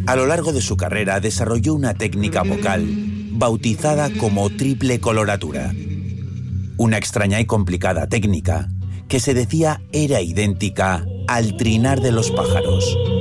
A lo largo de su carrera desarrolló una técnica vocal bautizada como triple coloratura. Una extraña y complicada técnica que se decía era idéntica al trinar de los pájaros.